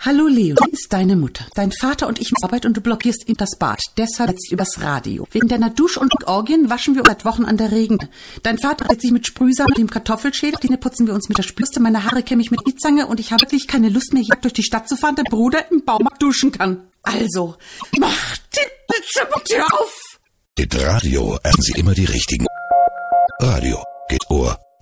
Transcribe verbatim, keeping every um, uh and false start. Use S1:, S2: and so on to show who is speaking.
S1: Hallo Leo, hier ist deine Mutter. Dein Vater und ich müssen Arbeit und du blockierst ihm das Bad. Deshalb jetzt übers Radio. Wegen deiner Dusch- und Orgien waschen wir seit Wochen an der Regen. Dein Vater hat sich mit Sprühsamen und dem Kartoffelschädel. Die putzen wir uns mit der Spülste. Meine Haare kämme ich mit E-Zange und ich habe wirklich keine Lust mehr, hier durch die Stadt zu fahren, der Bruder im Baumarkt duschen kann. Also, mach die Blitzebox auf!
S2: Mit Radio erfahren Sie immer die richtigen. Radio geht Ohr.